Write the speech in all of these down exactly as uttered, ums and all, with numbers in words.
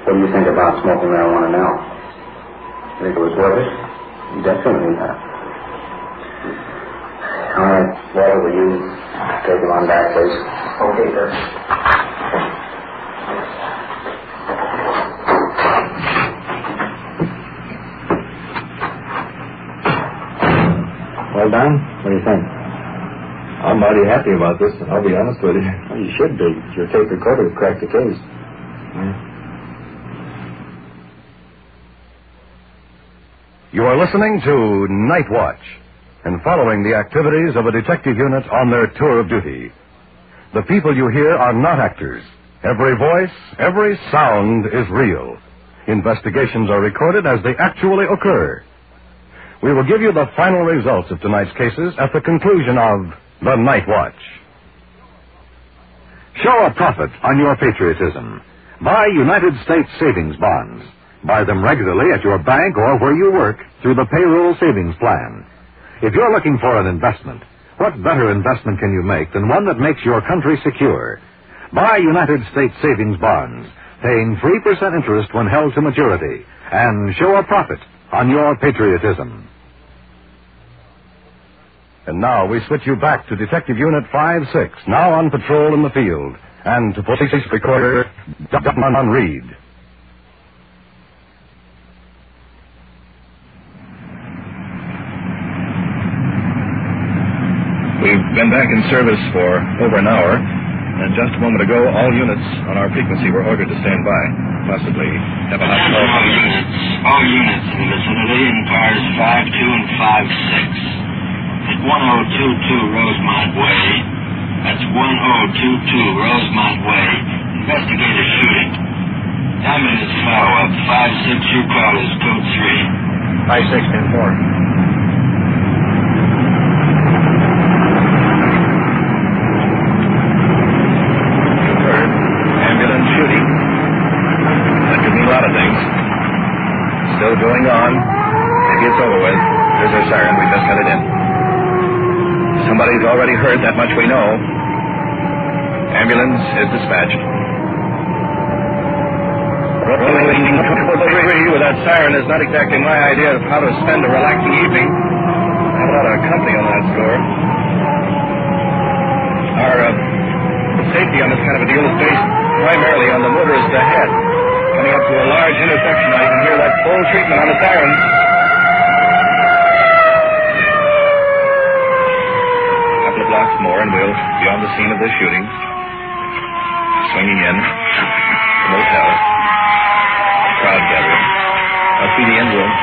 What do you think about smoking marijuana now? You think it was worth it? Definitely not. All right, Walter, will you take him on back, please? Okay, sir. Well, Don, what do you think? I'm mighty happy about this, and I'll be honest with you. Well, you should be. Your tape recorder cracked the case. Yeah. You are listening to Night Watch and following the activities of a detective unit on their tour of duty. The people you hear are not actors. Every voice, every sound is real. Investigations are recorded as they actually occur. We will give you the final results of tonight's cases at the conclusion of The Night Watch. Show a profit on your patriotism. Buy United States savings bonds. Buy them regularly at your bank or where you work through the payroll savings plan. If you're looking for an investment, what better investment can you make than one that makes your country secure? Buy United States savings bonds, paying three percent interest when held to maturity, and show a profit on your patriotism. And now we switch you back to Detective Unit five six, now on patrol in the field, and to police recorder Don Reed. We've been back in service for over an hour, and just a moment ago, all units on our frequency were ordered to stand by, possibly have a hot call. All units, all units in the vicinity in cars five two and five six. At one oh two two Rosemont Way. That's one oh two two Rosemont Way. Investigate a shooting. Ambulance follow-up. five six, your call is code three. five six ten four. Ambulance shooting. That could mean a lot of things. Still going on. Maybe it's over with. There's our siren. We just got it in. Somebody's already heard, that much we know. Ambulance is dispatched. Rolling with that siren is not exactly my idea of how to spend a relaxing evening. I have a lot of company on that score. Our uh, safety on this kind of a deal is based primarily on the motorist ahead. Coming up to a large intersection, I can hear that full treatment on the siren. Blocks more and we'll be on the scene of this shooting. Swinging in. The motel. Crowd gathering. Must be the end room.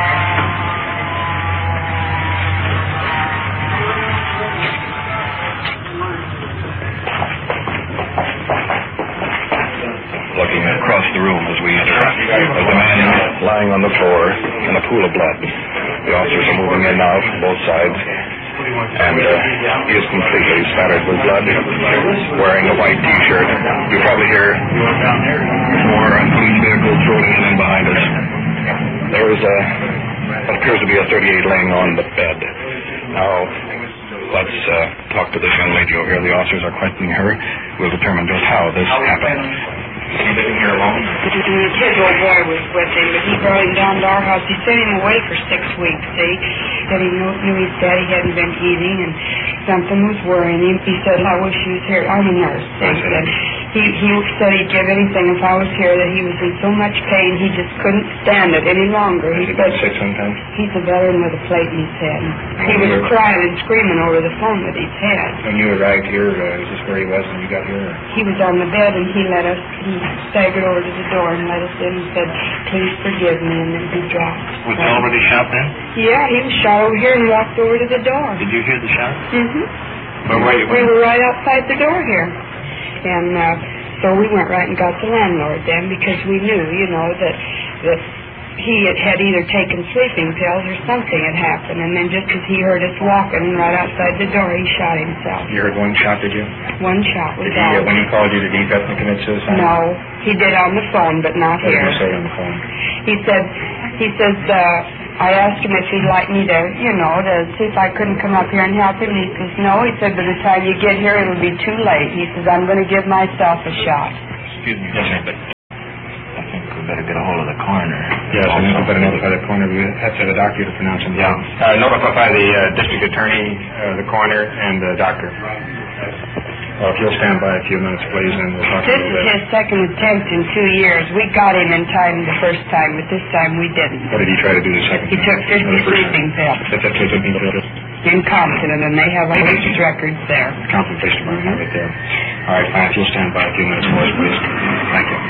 Looking across the room as we enter. There's a man lying on the floor in a pool of blood. The officers are moving in now from both sides. And uh, he is completely spattered with blood, wearing a white T-shirt. You probably hear more police vehicles rolling in and behind us. There is a, what appears to be a thirty-eight laying on the bed. Now, let's uh, talk to this young lady over here. The officers are questioning her. We'll determine just how this happened. He living here alone? His old boy was with him, but he brought him down to our house. He sent him away for six weeks, see? That he knew, knew his daddy hadn't been eating, and something was worrying him. He said, I wish he was here. I'm a nurse. I see. He, he said he'd give anything if I was here, that he was in so much pain he just couldn't stand it any longer. He said, sick sometimes? He's a veteran with a plate in his head. He was were... crying and screaming over the phone with his head. When you arrived here, uh, is this where he was when you got here? Or? He was on the bed, and he let us, he staggered over to the door and let us in and said, please forgive me, and then he dropped. Was he already shot then? Yeah, he was shot over here and walked over to the door. Did you hear the shot? Mm-hmm. Where were you? We were right outside the door here. And uh, so we went right and got the landlord then, because we knew, you know, that that he had, had either taken sleeping pills or something had happened. And then just as he heard us walking right outside the door, he shot himself. You heard one shot, did you? One shot was did he, all. uh, when he called you, did he definitely commit suicide? No, he did on the phone, but not what here. What did he say on the phone? He said, he says, uh, I asked him if he'd like me to, you know, to see if I couldn't come up here and help him. He says, no. He said, by the time you get here, it'll be too late. He says, I'm going to give myself a shot. Excuse me, yes, sir, but I think better get a hold of the coroner. Yes, and then we better notify the coroner. We have to have a doctor to pronounce him. Yeah. Uh, notify the uh, district attorney, uh, the coroner, and the doctor. Well, if you'll stand by a few minutes, please, and we'll talk This a little is bit. his second attempt in two years. We got him in time the first time, but this time we didn't. What did he try to do the second He time? took fifty No, the first sleeping time. pills That's that's something about it. in Compton, and then they have all his records there. Compton Police Department, right there. All right, fine. If you'll stand by a few minutes for us, please. Thank you.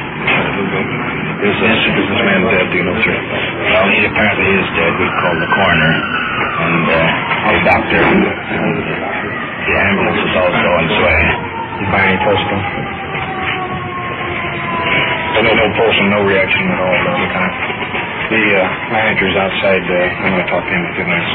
Is this, is this man dead, do you know, sir? Well, he apparently is dead. We called the coroner and uh, the doctor. The ambulance is also on its way. You find any pulse, though? No, no pulse and no reaction at all, Lieutenant. The uh, manager's outside. Uh, I'm going to talk to him in a few minutes.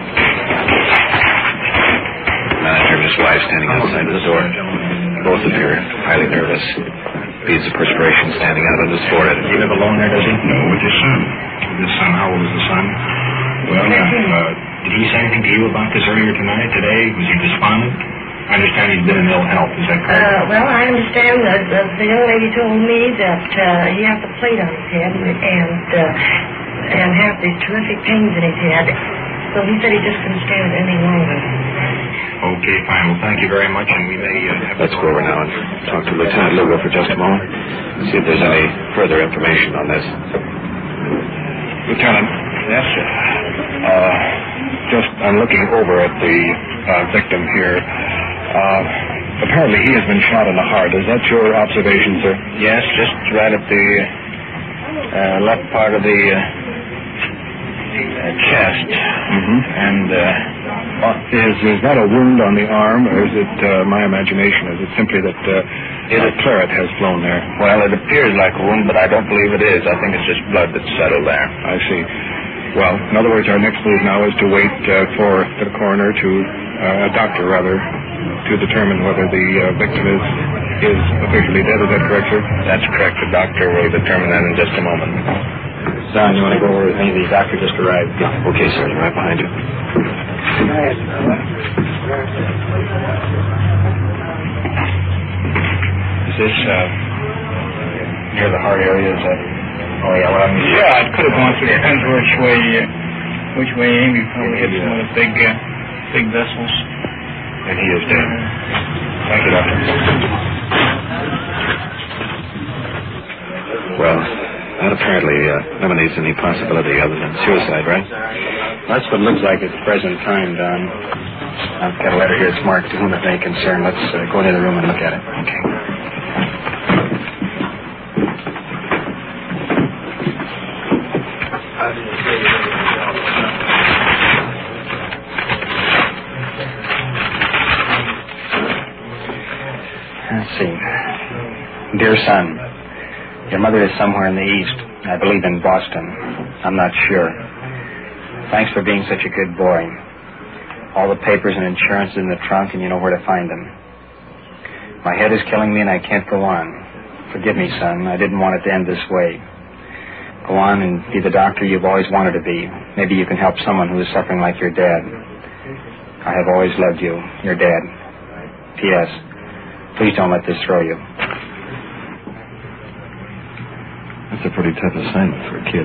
Manager and his wife standing outside the door. Both appear highly nervous. Beads of perspiration standing out on his forehead. He live alone there, does he? No, with his son. With his son. How old is the son? Well, Uh, uh, did he say anything to you about this earlier tonight, today? Was he despondent? I understand he's been in ill health. Is that correct? Uh, well, I understand that uh, the young lady told me that uh, he has a plate on his head and and, uh, and has these terrific pains in his head. So he said he just couldn't stand it any longer. Okay, fine. Well, thank you very much, and we may uh, have... Let's go over now and talk to Lieutenant Lugo for just a moment. See if there's any further information on this. Lieutenant. Yes, sir. Uh, just, I'm looking over at the uh, victim here. Uh, apparently he has been shot in the heart. Is that your observation, sir? Yes, just right at the uh, left part of the uh, uh, chest. Mm-hmm. And uh, Uh, is, is that a wound on the arm, or is it uh, my imagination? Is it simply that uh, a claret has flown there? well, it appears like a wound, but I don't believe it is. I think it's just blood that's settled there. I see. Well, in other words, our next move now is to wait uh, for the coroner to, uh, a doctor rather, to determine whether the uh, victim is is officially dead. Is that correct, sir? That's correct. The doctor will determine that in just a moment. Don, you want to go over with me? The doctor just arrived. Yeah. Okay, sir. I'm right behind you. Is this uh, near the heart area? Is that? Oh yeah. Well, I mean, Yeah, it could have gone through. Depends which way, uh, which way Amy probably hit some of the big, uh, big vessels. and he is dead. Thank you, doctor. Well, that apparently uh, eliminates any possibility other than suicide, right? That's what it looks like at the present time, Don. I've got a letter here. It's marked to whom it may concern. Let's uh, go into the room and look at it. Okay. Let's see. Dear son, your mother is somewhere in the East. I believe in Boston. I'm not sure. Thanks for being such a good boy. All the papers and insurance in the trunk, and you know where to find them. My head is killing me, and I can't go on. Forgive me, son. I didn't want it to end this way. Go on and be the doctor you've always wanted to be. Maybe you can help someone who is suffering like your dad. I have always loved you, your dad. P S. Please don't let this throw you. That's a pretty tough assignment for a kid.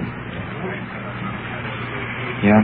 Yeah.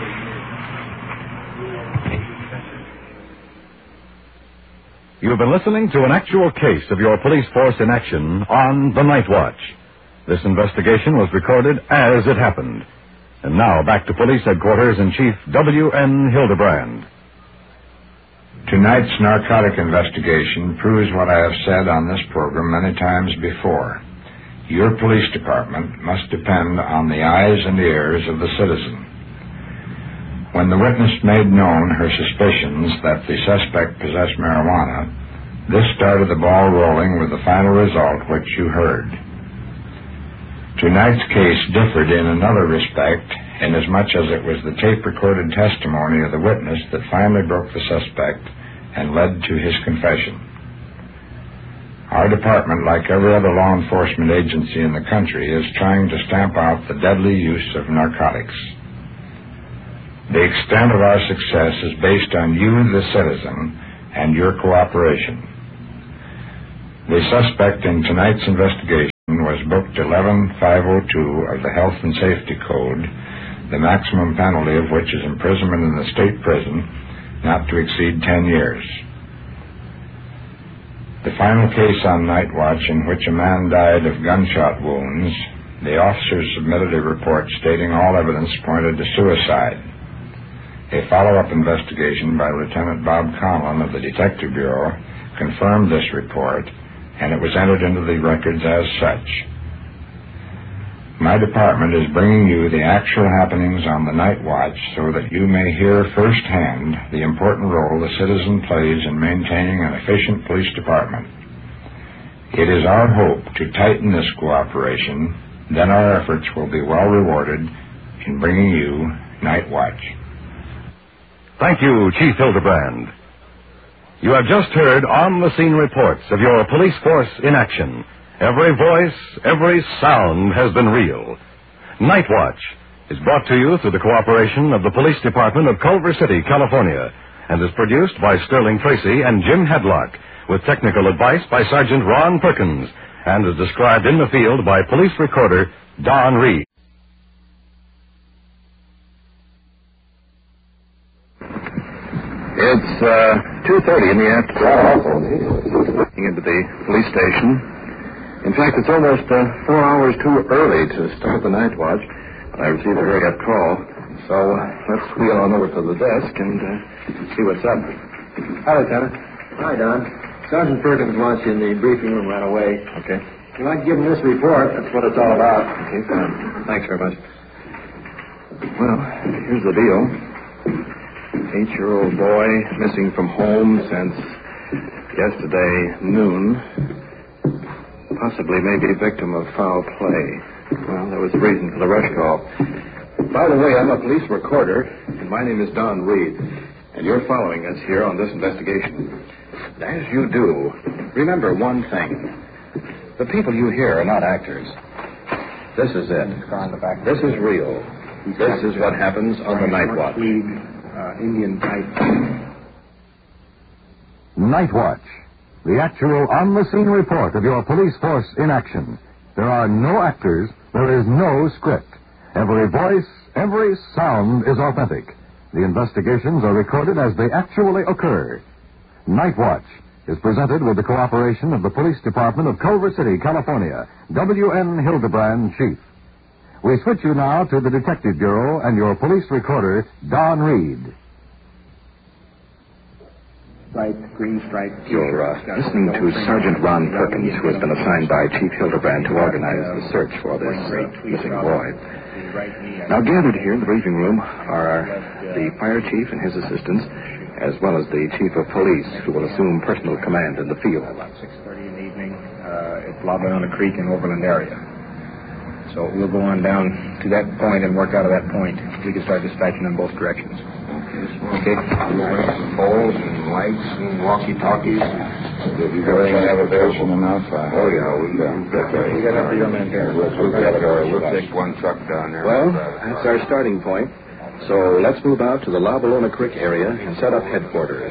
You've been listening to an actual case of your police force in action on The Night Watch. This investigation was recorded as it happened. And now back to Police Headquarters in Chief W N Hildebrand. Tonight's narcotic investigation proves what I have said on this program many times before. Your police department must depend on the eyes and ears of the citizen. When the witness made known her suspicions that the suspect possessed marijuana, this started the ball rolling with the final result which you heard. Tonight's case differed in another respect, inasmuch as it was the tape-recorded testimony of the witness that finally broke the suspect and led to his confession. Our department, like every other law enforcement agency in the country, is trying to stamp out the deadly use of narcotics. The extent of our success is based on you, the citizen, and your cooperation. The suspect in tonight's investigation was booked eleven five oh two of the Health and Safety Code, the maximum penalty of which is imprisonment in the state prison not to exceed ten years. The final case on night watch in which a man died of gunshot wounds, the officers submitted a report stating all evidence pointed to suicide. A follow-up investigation by Lieutenant Bob Conlon of the Detective Bureau confirmed this report, and it was entered into the records as such. My department is bringing you the actual happenings on the night watch so that you may hear firsthand the important role the citizen plays in maintaining an efficient police department. It is our hope to tighten this cooperation, then our efforts will be well rewarded in bringing you Night Watch. Thank you, Chief Hildebrand. You have just heard on-the-scene reports of your police force in action. Every voice, every sound has been real. Night Watch is brought to you through the cooperation of the Police Department of Culver City, California, and is produced by Sterling Tracy and Jim Hadlock, with technical advice by Sergeant Ron Perkins, and is described in the field by Police Recorder Don Reed. It's uh, two thirty in the afternoon. Into the police station. In fact, it's almost uh, four hours too early to start the night watch. I received a very up call. So uh, let's wheel on over to the desk and uh, see what's up. Hi, Lieutenant. Hi, Don. Sergeant Perkins wants you in the briefing room right away. Okay. You might give him this report. That's what it's all about. Okay, fine. Thanks very much. Well, here's the deal. Eight-year-old boy missing from home since yesterday noon. Possibly maybe a victim of foul play. Well, there was a reason for the rush call. By the way, I'm a police recorder, and my name is Don Reed, and you're following us here on this investigation. As you do, remember one thing. The people you hear are not actors. This is it. This is real. This is what happens on the night watch. Uh, Indian type. Night Watch, the actual on-the-scene report of your police force in action. There are no actors, there is no script. Every voice, every sound is authentic. The investigations are recorded as they actually occur. Night Watch is presented with the cooperation of the Police Department of Culver City, California. W N Hildebrand, Chief. We switch you now to the Detective Bureau and your police recorder, Don Reed. Light green stripe. You're uh, listening to Sergeant Ron Perkins, who has been assigned by Chief Hildebrand to organize the search for this uh, missing boy. Now, gathered here in the briefing room are the fire chief and his assistants, as well as the chief of police, who will assume personal command in the field. About six thirty in the evening, uh, at La Banana Creek in Overland area. So we'll go on down to that point and work out of that point. We can start dispatching in both directions. Okay. Poles and lights and walkie-talkies. Did you guys have a station enough? Uh, Oh, yeah, we got We got enough for your man here. We've got uh, we'll take one truck down there. Well, that's our starting point. So let's move out to the La Bolona Creek area and set up headquarters.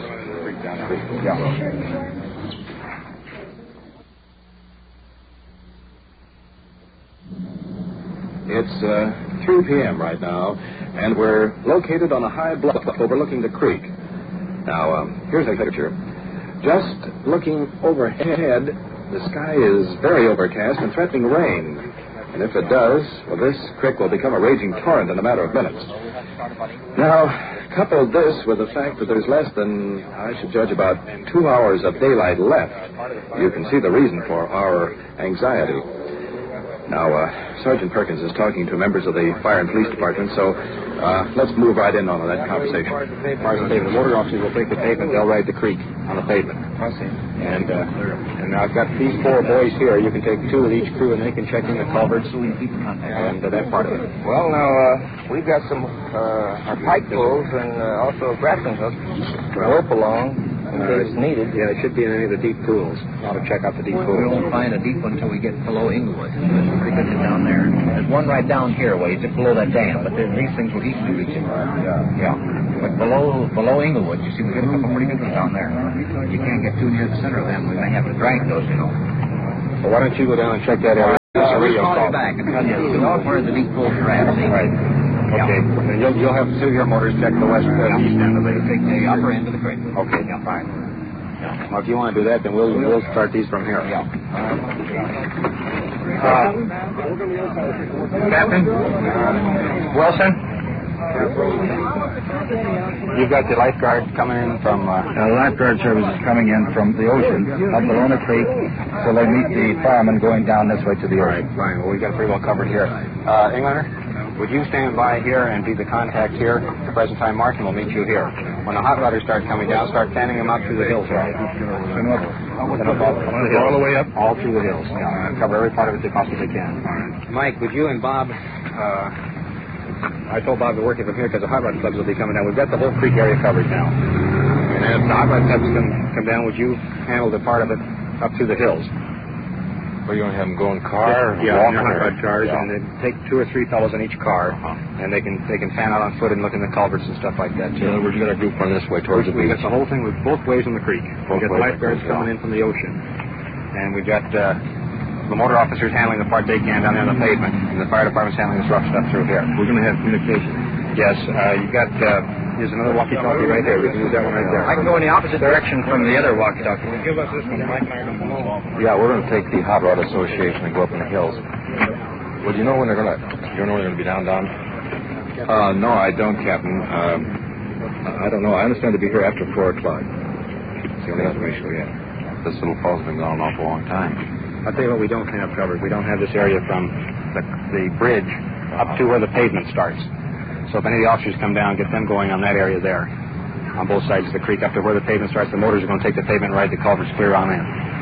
It's uh, three p.m. right now, and we're located on a high bluff overlooking the creek. Now, um, here's a picture. Just looking overhead, the sky is very overcast and threatening rain. And if it does, well, this creek will become a raging torrent in a matter of minutes. Now, couple this with the fact that there's less than, I should judge, about two hours of daylight left. You can see the reason for our anxiety. Now, uh, Sergeant Perkins is talking to members of the fire and police department, so uh, let's move right in on that conversation. Martin, the motor officers will take the pavement. They'll ride the creek on the pavement. I see. And, uh, and I've got these four boys here. You can take two with each crew, and they can check in the culverts and uh, that part of it. Well, now, uh, we've got some uh, pike pulls and uh, also grappling hooks to rope along in case it's needed. Yeah, it should be in any of the deep pools. Ought to check out the deep We pools. won't find a deep one until we get below Inglewood. There's some pretty good down there. There's one right down here, ways just below that dam, but then these things will easily reach it. Yeah. Yeah. But below below Inglewood, you see, we got a couple pretty good ones down there. You can't get too near the center of them. We may have to drag those, you know. Well, why don't you go down and check that area? This is a radio call call. you back and tell you where the deep pool trap. Right. Okay. And you'll, you'll have two of your motors check the west uh, east end of the creek, the upper end of the creek. Okay. Yeah. Fine. Well, if you want to do that, then we'll we'll start these from here. Yeah. Uh, Captain Wilson, you've got the lifeguard coming in from. Uh, uh, lifeguard service is coming in from the ocean up Bologna Creek, so they meet the firemen going down this way to the ocean. All right, fine. Well, we got it pretty well covered here. Uh, Englander, would you stand by here and be the contact here? At the present time, Martin will meet you here. When the hot rodders start coming down, start fanning them out through the hills. Right? Send them up. Send them up all, the all the way up? All through the hills. Yeah, cover every part of it they possibly can. All right. Mike, would you and Bob... Uh, I told Bob to work it from here because the hot rod clubs will be coming down. We've got the whole creek area covered now. And if the hot rod clubs come, come down, would you handle the part of it up through the hills? Well, you want to have them go in car? Yeah, walking, in hot rod cars, yeah. and then take two or three fellows in each car, uh-huh. and they can they can fan out on foot and look in the culverts and stuff like that, too. In other words, you got a group run this way towards the We've beach. got the whole thing with both ways in the creek. Both We've got ways lifeguards yeah. coming in from the ocean. And we've got uh, the motor officers handling the part they can down there on the pavement, and the fire department's handling this rough stuff through here. We're going to have communication. Yes, uh, you've got, uh, here's another walkie-talkie right there. We can use that one right there. I can go in the opposite direction from the other walkie-talkie. Give us this one, Mike. Yeah, we're going to take the Hot Rod Association and go up in the hills. Well, do you know when they're going to, do you know when they're going to be down, Don? Uh, no, I don't, Captain. Um, I don't know. I understand to be here after four o'clock. That's the only information we have. This little fall's been gone an awful long time. I'll tell you what we don't have covered. We don't have this area from the, the bridge up to where the pavement starts. So if any of the officers come down, get them going on that area there, on both sides of the creek, up to where the pavement starts. The motors are going to take the pavement right, the culvert's clear on in.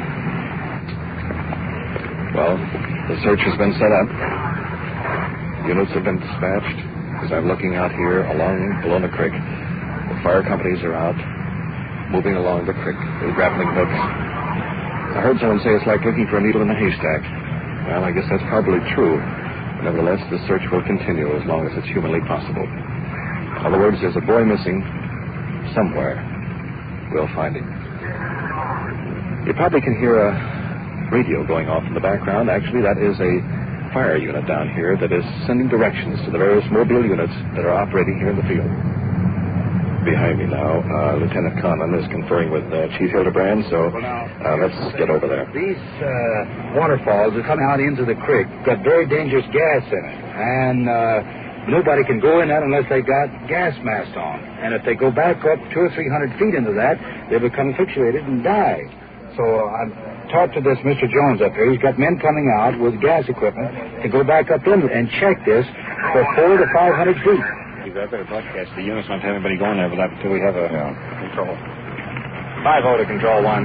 Well, the search has been set up. Units have been dispatched. As I'm looking out here along Bologna Creek, the fire companies are out, moving along the creek with grappling hooks. I heard someone say it's like looking for a needle in a haystack. Well, I guess that's probably true. Nevertheless, the search will continue as long as it's humanly possible. In other words, there's a boy missing somewhere. We'll find him. You probably can hear a radio going off in the background. Actually, that is a fire unit down here that is sending directions to the various mobile units that are operating here in the field. Behind me now, uh, Lieutenant Conlon is conferring with uh, Chief Hildebrand, so uh, let's get over there. These uh, waterfalls that come out into the creek got very dangerous gas in it, and uh, nobody can go in that unless they got gas masks on. And if they go back up two or three hundred feet into that, they become asphyxiated and die. So I've talked to this Mister Jones up here. He's got men coming out with gas equipment to go back up in and check this for four to five hundred feet. You got better broadcast the units, not have anybody going there without until we have a yeah. control. five oh to control one.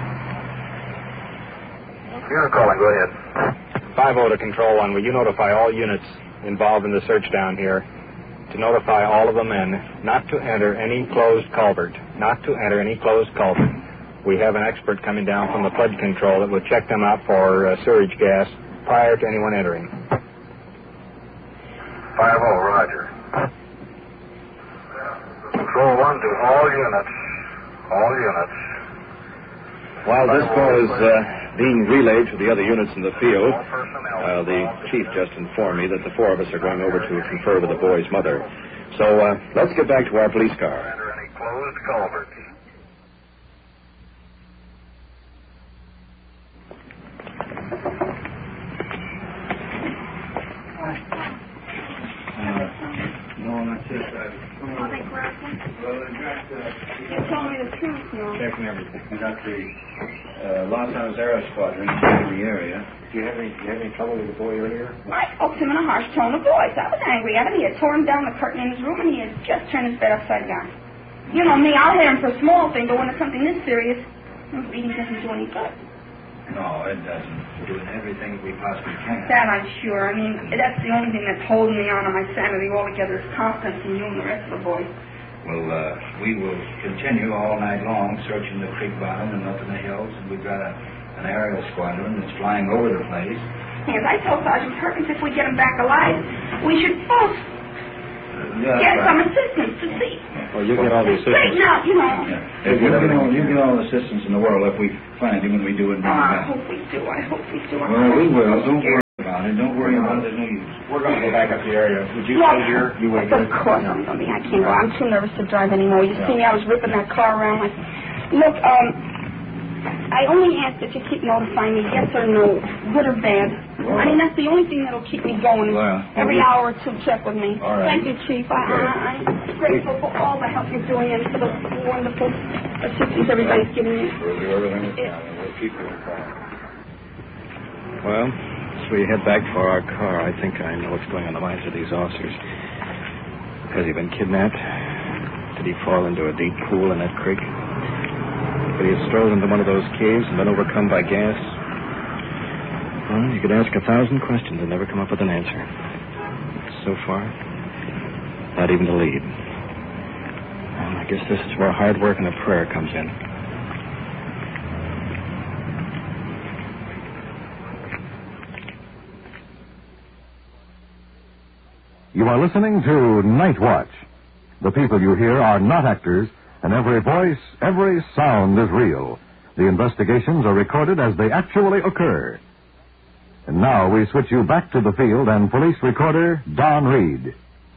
Unit calling, go ahead. five oh to control one. Will you notify all units involved in the search down here to notify all of the men not to enter any closed culvert, not to enter any closed culvert. We have an expert coming down from the flood control that will check them out for uh, sewage gas prior to anyone entering. five oh, roger. Control one to all units. All units. While this call is uh, being relayed to the other units in the field, uh, the chief just informed me that the four of us are going over to confer with the boy's mother. So uh, let's get back to our police car. Enter any closed culverts. You told me the truth, no. Checking everything. We got the uh, Los Angeles Aero Squadron in the area. Do you have any, do you have any trouble with the boy earlier? I spoke to him in a harsh tone of voice. I was angry at him. He had torn down the curtain in his room, and he had just turned his bed upside down. You know me, I'll hit him for a small thing, but when it's something this serious, beating doesn't do any good. No, it doesn't. We're doing everything we possibly can. That I'm sure. I mean, that's the only thing that's holding me on to my sanity altogether is confidence in you and the rest of the boys. Well, uh, we will continue all night long searching the creek bottom and up in the hills, and we've got a, an aerial squadron that's flying over the place. As I told Sergeant Perkins, if we get him back alive, we should both Yeah, get right. some assistance to see. Well, you get all the assistance. Straighten out, you know. Yeah. If you, you, know, you get all the assistance in the world if we find him and we do it. Oh, I hope we do. I hope we do. I Well, we will. Don't worry. Uh, don't worry about it. There's no use. We're going to go back up the area. Would you Well, stay here? You wait Of here? course, I'm going to be. I can't go. I'm too nervous to drive anymore. You see me, I was ripping that car around. Like, look, um, I only ask that you keep notifying me, yes or no, good or bad. I mean, that's the only thing that'll keep me going. Well, Every we- hour or two, check with me. All right. Thank you, Chief. I, I, I'm grateful for all the help you're doing and for the wonderful assistance everybody's giving me. We'll do everything we can, and we'll keep you informed. Well, as we head back for our car, I think I know what's going on in the minds of these officers. Has he been kidnapped? Did he fall into a deep pool in that creek? Could he have strolled into one of those caves and been overcome by gas? Well, you could ask a thousand questions and never come up with an answer. So far, not even the lead. Well, I guess this is where hard work and a prayer comes in. You are listening to Night Watch. The people you hear are not actors, and every voice, every sound is real. The investigations are recorded as they actually occur. And now we switch you back to the field and police recorder Don Reed.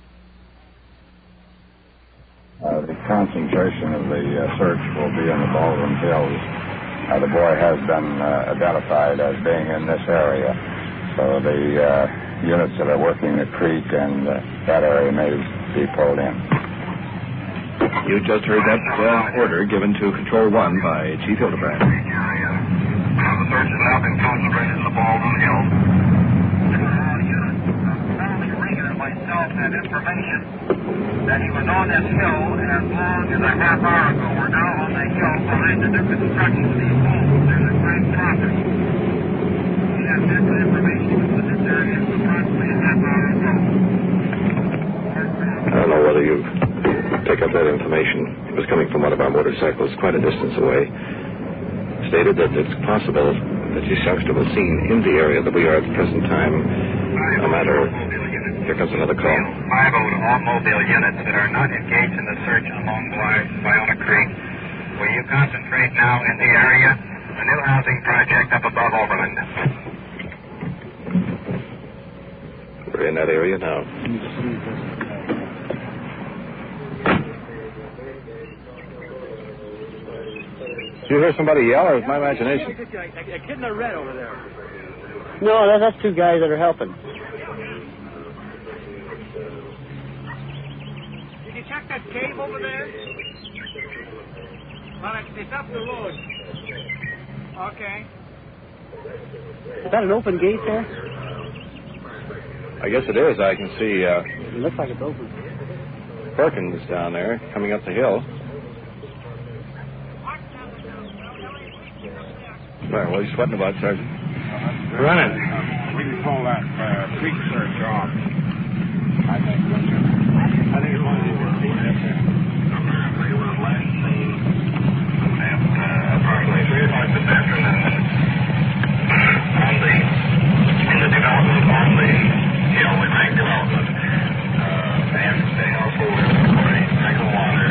Uh, the concentration of the uh, search will be in the Baldwin Hills. Uh, the boy has been uh, identified as being in this area, so the uh, units that are working the creek and uh, that area may be pulled in. You just heard that uh, order given to Control One by Chief Hildebrand. The search has now been concentrated in the Baldwin Hills. Charlie Ringer and myself had information that he was on this hill as long as a half hour ago. We're now on the hill behind the new construction of these homes. There's a great traffic. We have this information that this area is approximately a half hour ago. I don't know whether you pick up that information. It was coming from one of our motorcycles quite a distance away. Stated that it's possible that this youngster was seen in the area that we are at the present time. No matter. Here comes another call. Five oh to all mobile units that are not engaged in the search along Biona Creek. Will you concentrate now in the area? The new housing project up above Oberlin. We're in that area now. Did you hear somebody yell, or is my imagination? A kid in the red over there. No, that, that's two guys that are helping. Did you check that cave over there? Well, it's, it's up the road. Okay. Is that an open gate there? I guess it is. I can see uh, It looks like it's open. Perkins down there coming up the hill. Well, what are you sweating about, Sergeant? Running. We can pull that uh, creek search off. I think I think it's one of these Apparently, was last seen at uh, approximately three o'clock this afternoon on the in the development on the hill, the bank development, uh, and staying off over for a drink of water.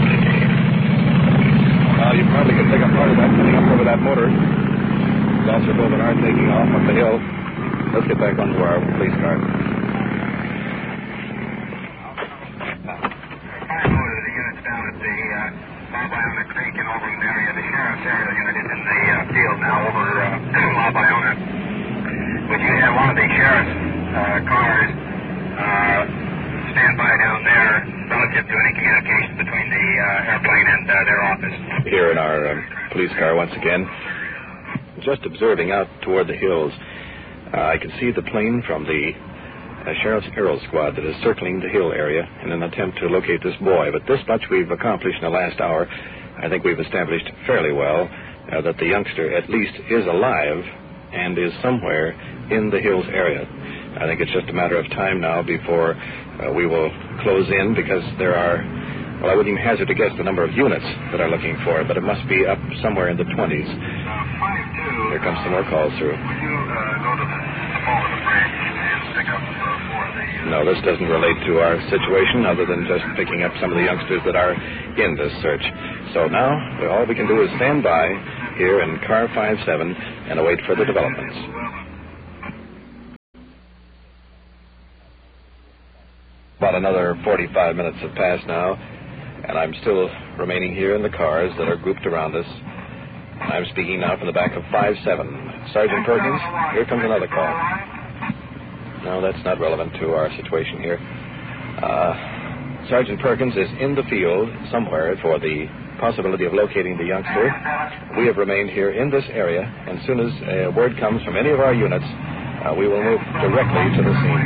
Well, you probably could pick up part of that coming up over that motor. Officer Bovard taking off up the hill. Let's get back onto our police car. Five more of the units down at the uh, La Biona Creek and Oberlin area. The sheriff's area unit is in the uh, field now over uh, La Biona. Would you have one of the sheriff's uh, cars uh, stand by down there relative to any communication between the uh, airplane and uh, their office? Here in our uh, police car once again. Just observing out toward the hills, uh, I can see the plane from the uh, Sheriff's Aero Squad that is circling the hill area in an attempt to locate this boy. But this much we've accomplished in the last hour. I think we've established fairly well uh, that the youngster at least is alive and is somewhere in the hills area. I think it's just a matter of time now before uh, we will close in, because there are, well, I wouldn't even hazard to guess the number of units that are looking for it, but it must be up somewhere in the twenties. Here comes some more calls through. Would you uh, go to the, the fall of the bridge and pick up uh, four of the... No, this doesn't relate to our situation other than just picking up some of the youngsters that are in this search. So now, all we can do is stand by here in car five seven and await further developments. About another forty-five minutes have passed now, and I'm still remaining here in the cars that are grouped around us. I'm speaking now from the back of five seven. Sergeant Perkins, here comes another call. No, that's not relevant to our situation here. Uh, Sergeant Perkins is in the field somewhere for the possibility of locating the youngster. We have remained here in this area, and as soon as a word comes from any of our units, uh, we will move directly to the scene.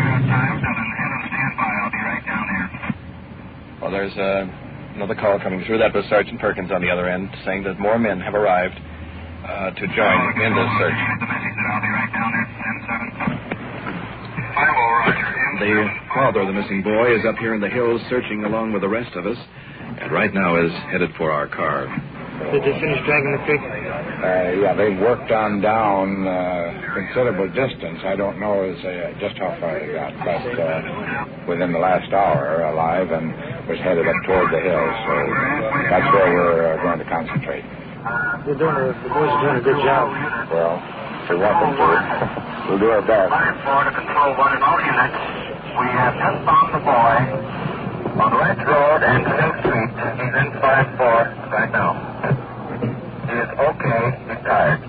Well, there's uh, another call coming through. That was Sergeant Perkins on the other end, saying that more men have arrived uh, to join in this search. The father of the missing boy is up here in the hills searching along with the rest of us, and right now is headed for our car. Did they finish dragging the creek? Uh, yeah, they worked on down uh, considerable distance. I don't know as, uh, just how far they got, but uh, within the last hour alive and was headed up toward the hills. So that's where we're uh, going to concentrate. They're doing a, the boys are doing a good job. Well, we want them to. We'll do our best. five four to control one in all units. We have just found the boy on Ledge Road and Hill Street. He's in five four right now. He is okay. He's tired.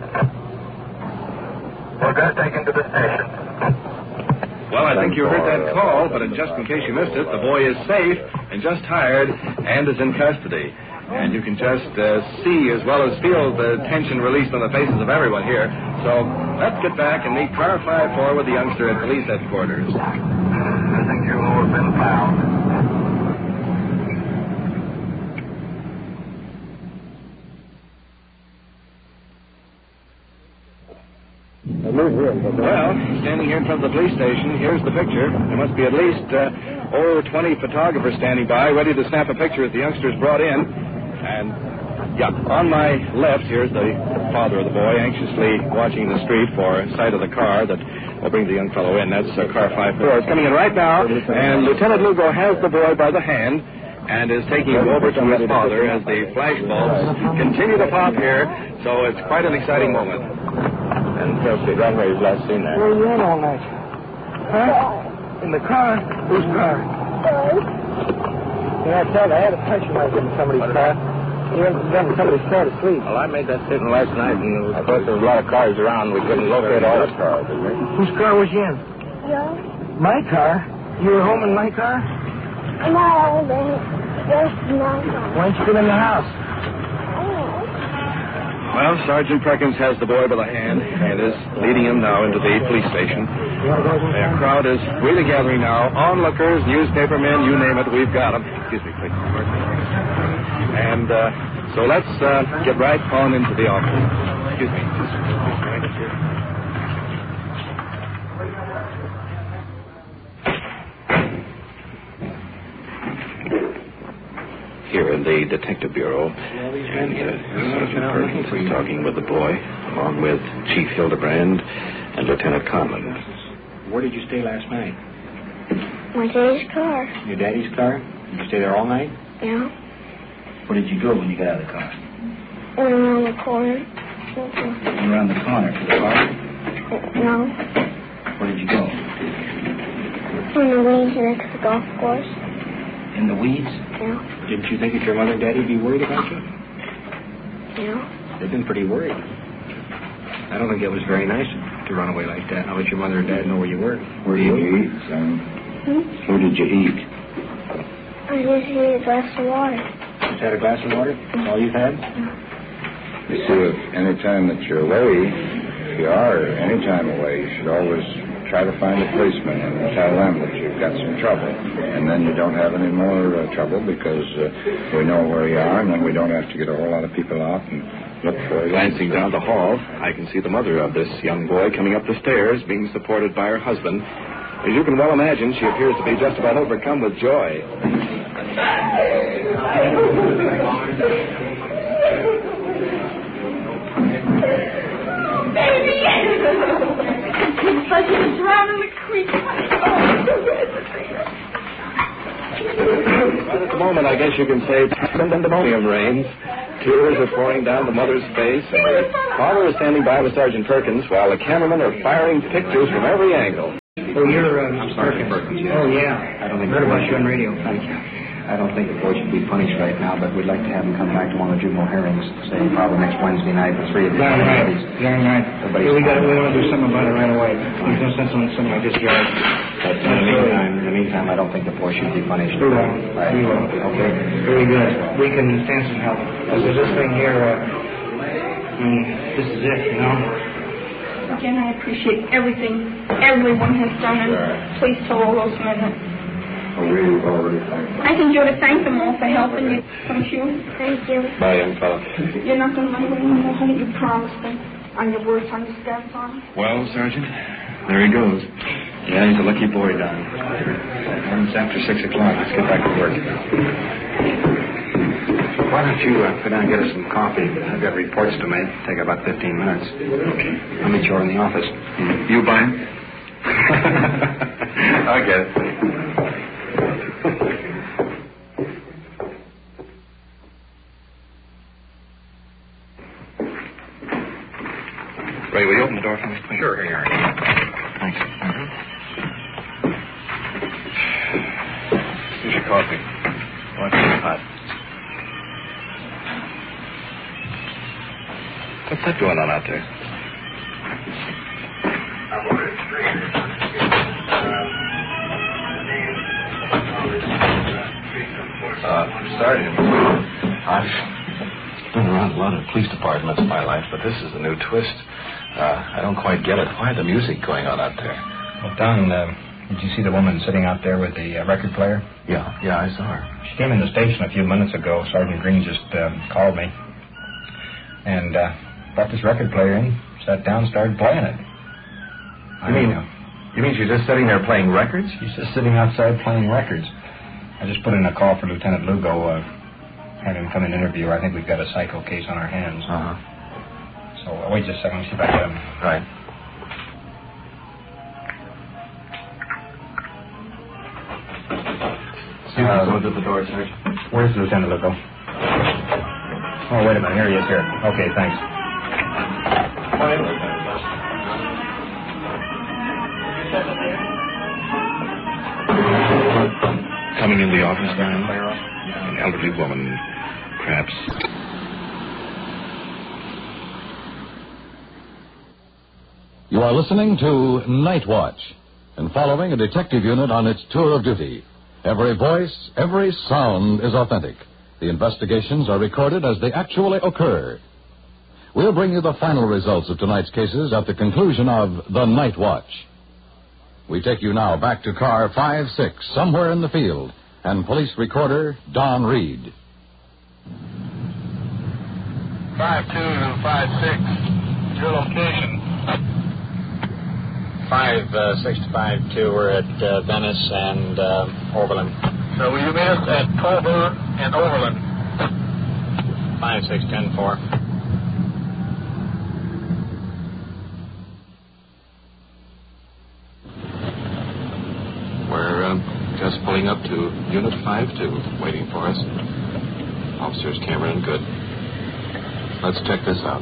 We're going to take him to the station. Well, I think you heard that call, but just in case you missed it, the boy is safe and just tired and is in custody. And you can just uh, see as well as feel the tension released on the faces of everyone here. So let's get back and meet car five four with the youngster at police headquarters. I think you will have been found. Well, standing here in front of the police station, here's the picture. There must be at least, uh, oh, twenty photographers standing by, ready to snap a picture as the youngster's brought in. And, yeah, on my left, here's the father of the boy, anxiously watching the street for sight of the car that will bring the young fellow in. That's uh, car five four. It's coming in right now, and Lieutenant Lugo has the boy by the hand and is taking him over to his father as the flashbulbs continue to pop here, so it's quite an exciting moment. And Chelsea, run where you've last seen that. Where were you at all night? Huh? In the car? Whose car? Yeah, I tell you, I had a punch when I was in somebody's car. You went in somebody's car to sleep. Well, I made that statement last night, and I thought there was a lot of cars around. We couldn't locate all the cars, did we? Whose car was you in? Yeah. My car? You were home in my car? No, they just not. Why didn't you get in the house? Well, Sergeant Perkins has the boy by the hand and is leading him now into the police station. The crowd is really gathering now. Onlookers, newspapermen, you name it, we've got them. Excuse me, please. And uh, so let's uh, get right on into the office. Excuse me. Here in the Detective Bureau, and uh, Sergeant Perkins is talking with the boy, along with Chief Hildebrand and Lieutenant Conlon. Where did you stay last night? My daddy's car. Your daddy's car? Did you stay there all night? Yeah. Where did you go when you got out of the car? Went around the corner. Went around the corner to the car? No. Where did you go? In the weeds next to the golf course. In the weeds? Yeah. Didn't you think that your mother and daddy would be worried about you? Yeah. They've been pretty worried. I don't think it was very nice to run away like that. Now let your mother and dad know where you were. Where did you eat, son? Hmm? Where did you eat? I just need a glass of water. Just had a glass of water? That's all you've had? You see, if any time that you're away, if you are any time away, you should always try to find a policeman and tell them that you've got some trouble. And then you don't have any more uh, trouble because uh, we know where you are, and then we don't have to get a whole lot of people out and look for you. Glancing down the hall, I can see the mother of this young boy coming up the stairs, being supported by her husband. As you can well imagine, she appears to be just about overcome with joy. Baby! It's like he was drowning in the creek. Right at the moment, I guess you can say, pandemonium reigns. Tears are pouring down the mother's face, and the father is standing by with Sergeant Perkins while the cameramen are firing pictures from every angle. Oh, you're, uh, I'm sorry, Perkins. Oh, yeah. I don't think Heard the boy about you on should- radio. Thank you. I don't think the boy should be punished right now, but we'd like to have him come back to one of the juvenile hearings, say probably next Wednesday night at three. Darn right. Darn right. Everybody's Yeah, we got. fine. We want to do something about it right away. There's no sense on something like this, George. But in the meantime, in the meantime, I don't think the boy should be punished. We will. Right. We will. Okay. Very good. We can stand some help. Because this thing here, uh, I mean, this is it, you know? Again, I appreciate everything everyone has done, and please tell all those men that Oh, really, oh, really, thank you. I think you ought to thank them all for helping you, don't you? Thank you. Bye, young fella. You're not going to let them know how you promised them on your words on your stepfather. Well, Sergeant, there he goes. Yeah, he's a lucky boy, Don. It's after six o'clock. Let's get back to work. Why don't you uh, sit down and get us some coffee? I've got reports to make. Take about fifteen minutes. Okay. I'll meet you over in the office. You buying? I get it. Ray, will you open the door for me, please? Sure, here. Thanks. Mm-hmm. Here's your coffee. Watch it hot. What's that going on out there? Uh, Sergeant, I've been around a lot of police departments in my life, but this is a new twist. Uh, I don't quite get it. Why the music going on out there? Well, Don, uh, did you see the woman sitting out there with the uh, record player? Yeah, yeah, I saw her. She came in the station a few minutes ago. Sergeant Green just uh, called me. And uh, brought this record player in, sat down, started playing it. You mean, you mean she's just sitting there playing records? She's just sitting outside playing records. I just put in a call for Lieutenant Lugo, uh, have him come and interview her. I think we've got a psycho case on our hands. Uh-huh. So uh, wait just a second, see if I get him. Right. Uh, Go to the door, Sergeant. Where's Lieutenant Lugo? Oh, wait a minute. Here he is here. Okay, thanks. Coming in the office now, an elderly woman, perhaps. You are listening to Night Watch and following a detective unit on its tour of duty. Every voice, every sound is authentic. The investigations are recorded as they actually occur. We'll bring you the final results of tonight's cases at the conclusion of The Night Watch. We take you now back to car five six, somewhere in the field, and police recorder Don Reed. five two to five six, your location. five six five two, we're at uh, Venice and uh, Overland. So will you meet us at Culver and Overland? five six ten four. We're uh, just pulling up to Unit five two, waiting for us. Officers Cameron and Good. Let's check this out.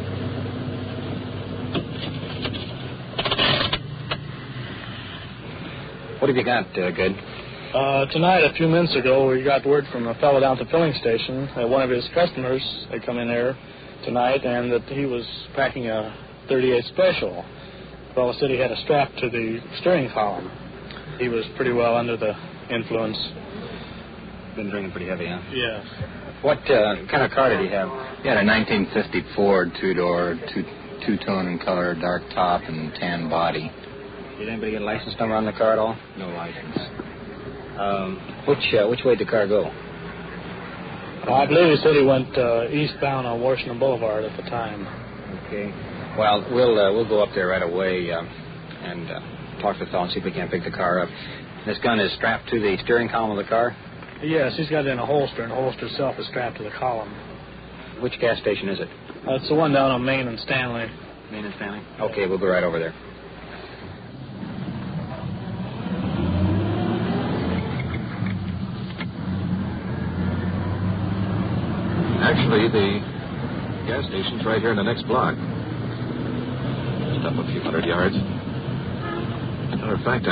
What have you got, uh, Good? Uh, tonight, a few minutes ago, we got word from a fellow down at the filling station that one of his customers had come in there tonight and that he was packing a thirty-eight Special. The fellow said he had a strap to the steering column. He was pretty well under the influence. Been drinking pretty heavy, huh? Yes. What uh, kind of car did he have? He had a nineteen fifty Ford two-door, two, two-tone in color, dark top and tan body. Did anybody get a license number on the car at all? No license. Um, which uh, which way did the car go? Well, I believe he said he went uh, eastbound on Washington Boulevard at the time. Okay. Well, we'll uh, we'll go up there right away uh, and uh, talk to the fellow and see if we can't pick the car up. This gun is strapped to the steering column of the car? Yes, he's got it in a holster, and the holster itself is strapped to the column. Which gas station is it? Uh, it's the one down on Main and Stanley. Main and Stanley? Okay, we'll go right over there. Actually, the gas station's right here in the next block. Just up a few hundred yards. As a matter of fact,